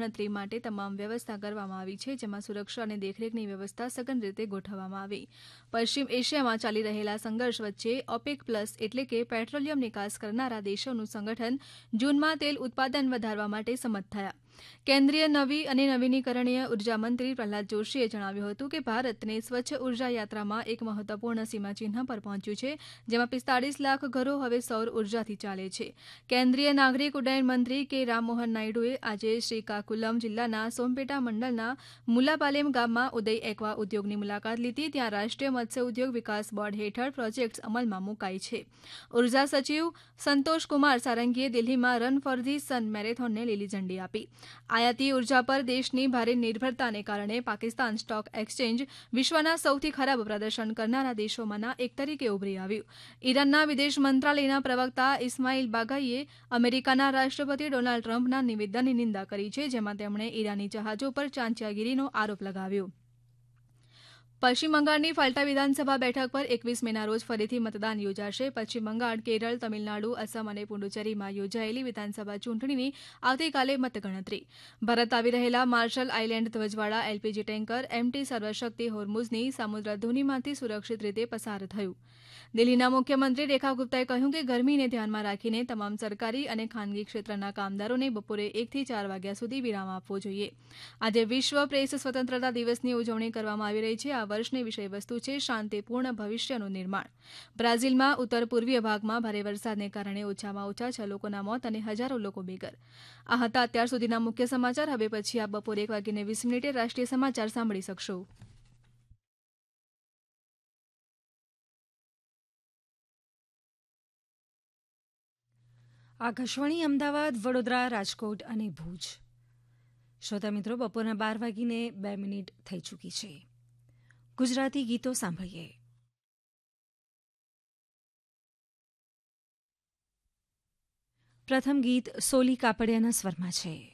મતગણતરી માટે તમામ વ્યવસ્થા કરવામાં આવી છે, જેમાં સુરક્ષા અને દેખરેખની વ્યવસ્થા સઘન રીતે ગોઠવવામાં આવી. પશ્ચિમ એશિયામાં ચાલી રહેલા સંઘર્ષ વચ્ચે ઓપેક પ્લસ એટલે કે પેટ્રોલિયમ નિકાસ કરનારા દેશોનું સંગઠન જૂનમાં તેલ ઉત્પાદન વધારવા માટે સંમત થયા. કેન્દ્રીય નવી અને નવીનીકરણીય ઉર્જા મંત્રી પ્રહલાદ જોશીએ જણાવ્યું હતું કે ભારતને સ્વચ્છ ઉર્જા યાત્રામાં એક મહત્વપૂર્ણ સીમાચિહ્ન પર પહોંચ્યું છે, જેમાં 45 લાખ ઘરો હવે સૌર ઉર્જાથી ચાલે છે. કેન્દ્રીય નાગરિક ઉડ્ડયન મંત્રી કે રામમોહન નાયડુએ આજે શ્રીકાકુલમ જિલ્લાના સોમપેટા મંડળના મુલાપાલેમ ગામમાં ઉદય એક્વા ઉદ્યોગની મુલાકાત લીધી. ત્યાં રાષ્ટ્રીય મત્સ્ય ઉદ્યોગ વિકાસ બોર્ડ હેઠળ પ્રોજેક્ટ્સ અમલમાં મુકાય છે. ઉર્જા સચિવ સંતોષકુમાર સારંગીએ દિલ્હીમાં રન ફોર ધી સન મેરેથોનને લીલી ઝંડી આપી. આયાતી ઉર્જા પર દેશની ભારે નિર્ભરતાને કારણે પાકિસ્તાન સ્ટોક એક્સચેન્જ વિશ્વના સૌથી ખરાબ પ્રદર્શન કરનારા દેશોમાંના એક તરીકે ઉભરી આવ્યું. ઈરાનના વિદેશ મંત્રાલયના પ્રવક્તા ઇસ્માઇલ બાઘાઈએ અમેરિકાના રાષ્ટ્રપતિ ડોનાલ્ડ ટ્રમ્પના નિવેદનની નિંદા કરી છે, જેમાં તેમણે ઈરાની જહાજો પર ચાંચિયાગીરીનો આરોપ લગાવ્યો. પશ્ચિમ બંગાળની ફાલ્ટા વિધાનસભા બેઠક પર 21 મેના રોજ ફરીથી મતદાન યોજાશે. પશ્ચિમ બંગાળ, કેરળ, તમિલનાડુ, અસમ અને પુડુચેરીમાં યોજાયેલી વિધાનસભા ચૂંટણીની આવતીકાલે મતગણતરી. ભારત આવી રહેલા marshal island ધ્વજવાળા LPG tanker MT સર્વશક્તિ હોર્મુઝની સમુદ્રધુનીમાંથી સુરક્ષિત રીતે પસાર થયું. દિલ્હીના મુખ્યમંત્રી રેખા ગુપ્તાએ કહ્યું કે ગરમીને ધ્યાનમાં રાખીને તમામ સરકારી અને ખાનગી ક્ષેત્રના કામદારોને બપોરે 1 થી 4 વાગ્યા સુધી વિરામ આપવો જોઈએ. આજે વિશ્વ પ્રેસ સ્વતંત્રતા દિવસની ઉજવણી કરવામાં આવી રહી છે. આ વર્ષની વિષયવસ્તુ છે શાંતિપૂર્ણ ભવિષ્યનું નિર્માણ. બ્રાઝિલમાં ઉત્તર પૂર્વીય ભાગમાં ભારે વરસાદને કારણે ઓછામાં ઓછા 6 લોકોના મોત અને હજારો લોકો બેઘર. આ હતા અત્યાર સુધીના મુખ્ય સમાચાર. હવે પછી આપ બપોરે 1:20 રાષ્ટ્રીય સમાચાર સાંભળી શકશો. આકાશવાણી અમદાવાદ, વડોદરા, રાજકોટ અને ભુજ. શ્રોતા મિત્રો, બપોરના 12:02 થઈ ચૂકી છે. ગુજરાતી ગીતો સાંભળીએ. પ્રથમ ગીત સોલી કાપડિયાના સ્વરમાં છે.